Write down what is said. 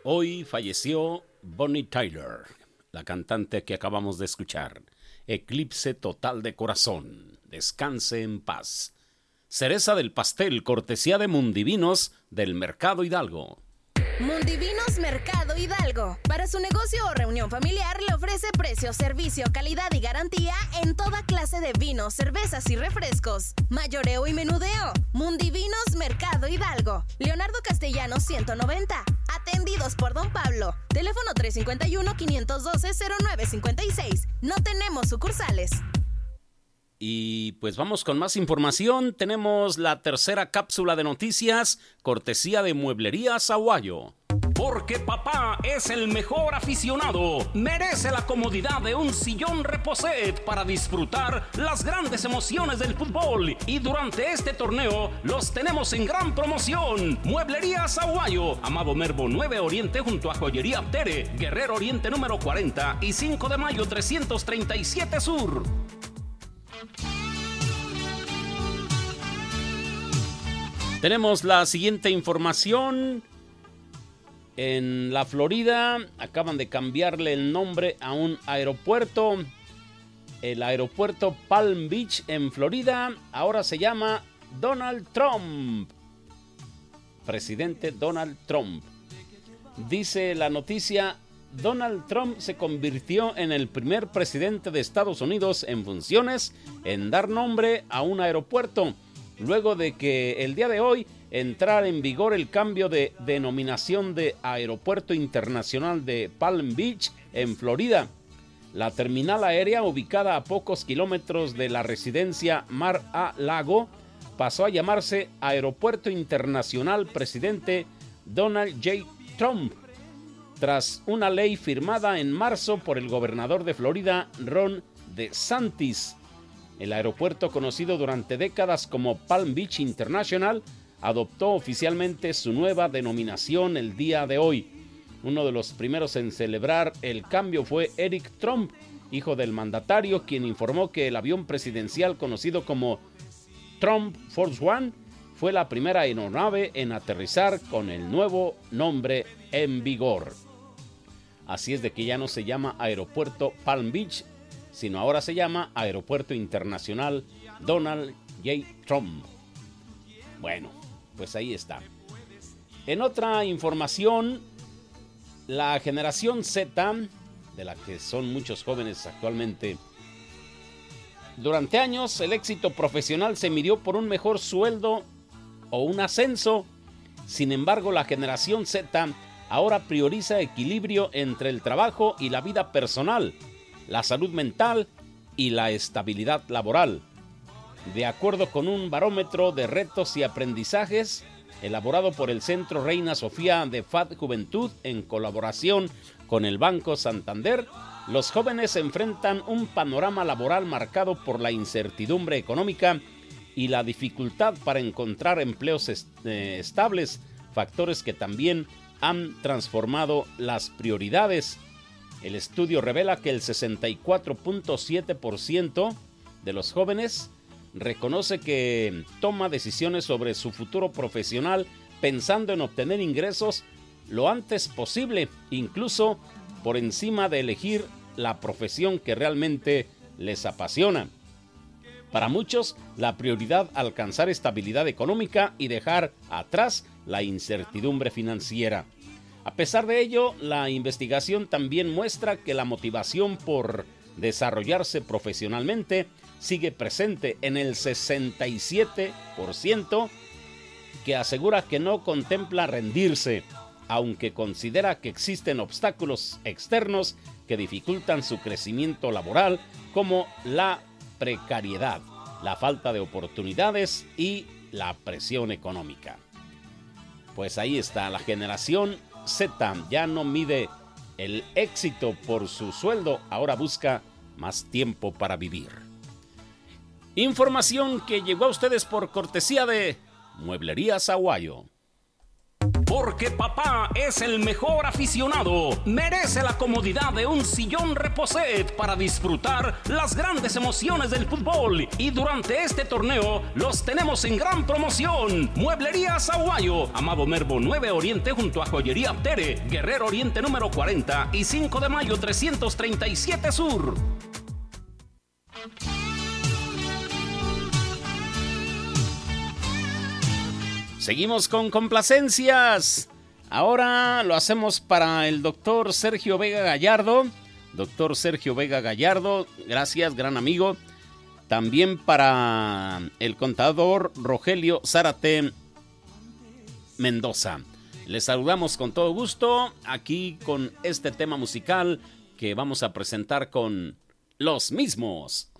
Hoy falleció Bonnie Tyler, la cantante que acabamos de escuchar. Eclipse total de corazón. Descanse en paz. Cereza del pastel, cortesía de Mundivinos del Mercado Hidalgo. Mundivinos Mercado Hidalgo. Para su negocio o reunión familiar le ofrece precio, servicio, calidad y garantía en toda clase de vinos, cervezas y refrescos. Mayoreo y menudeo. Mundivinos Mercado Hidalgo. Leonardo Castellanos 190. Atendidos por Don Pablo. Teléfono 351-512-0956. No tenemos sucursales. Y pues vamos con más información. Tenemos la tercera cápsula de noticias, cortesía de Mueblerías Aguayo. Porque papá es el mejor aficionado. Merece la comodidad de un sillón Reposet para disfrutar las grandes emociones del fútbol. Y durante este torneo los tenemos en gran promoción. Mueblerías Aguayo, Amado Nervo 9 Oriente junto a Joyería Aptere, Guerrero Oriente número 40 y 5 de mayo 337 Sur. Tenemos la siguiente información. En la Florida acaban de cambiarle el nombre a un aeropuerto. El aeropuerto Palm Beach en Florida ahora se llama Donald Trump. Presidente Donald Trump. Dice la noticia: Donald Trump se convirtió en el primer presidente de Estados Unidos en funciones en dar nombre a un aeropuerto, luego de que el día de hoy entrara en vigor el cambio de denominación de Aeropuerto Internacional de Palm Beach en Florida. La terminal aérea, ubicada a pocos kilómetros de la residencia Mar-a-Lago, pasó a llamarse Aeropuerto Internacional Presidente Donald J. Trump, tras una ley firmada en marzo por el gobernador de Florida, Ron DeSantis. El aeropuerto, conocido durante décadas como Palm Beach International, adoptó oficialmente su nueva denominación el día de hoy. Uno de los primeros en celebrar el cambio fue Eric Trump, hijo del mandatario, quien informó que el avión presidencial conocido como Trump Force One fue la primera aeronave en aterrizar con el nuevo nombre en vigor. Así es de que ya no se llama Aeropuerto Palm Beach, sino ahora se llama Aeropuerto Internacional Donald J. Trump. Bueno, pues ahí está. En otra información, la generación Z, de la que son muchos jóvenes actualmente, durante años el éxito profesional se midió por un mejor sueldo o un ascenso. Sin embargo, la generación Z ahora prioriza equilibrio entre el trabajo y la vida personal, la salud mental y la estabilidad laboral. De acuerdo con un barómetro de retos y aprendizajes elaborado por el Centro Reina Sofía de FAD Juventud en colaboración con el Banco Santander, los jóvenes enfrentan un panorama laboral marcado por la incertidumbre económica y la dificultad para encontrar empleos estables, factores que también han transformado las prioridades. El estudio revela que el 64.7% de los jóvenes reconoce que toma decisiones sobre su futuro profesional pensando en obtener ingresos lo antes posible, incluso por encima de elegir la profesión que realmente les apasiona. Para muchos, la prioridad es alcanzar estabilidad económica y dejar atrás la incertidumbre financiera. A pesar de ello, la investigación también muestra que la motivación por desarrollarse profesionalmente sigue presente en el 67%, que asegura que no contempla rendirse, aunque considera que existen obstáculos externos que dificultan su crecimiento laboral, como la precariedad, la falta de oportunidades y la presión económica. Pues ahí está, la generación Z ya no mide el éxito por su sueldo, ahora busca más tiempo para vivir. Información que llegó a ustedes por cortesía de Mueblerías Aguayo. Porque papá es el mejor aficionado. Merece la comodidad de un sillón Reposet para disfrutar las grandes emociones del fútbol. Y durante este torneo los tenemos en gran promoción. Mueblería Sahuayo, Amado Nervo 9 Oriente junto a Joyería Tere, Guerrero Oriente número 40 y 5 de mayo 337 Sur. Seguimos con complacencias. Ahora lo hacemos para el doctor Sergio Vega Gallardo. Doctor Sergio Vega Gallardo, gracias, gran amigo. También para el contador Rogelio Zárate Mendoza. Les saludamos con todo gusto aquí con este tema musical que vamos a presentar con Los Mismos.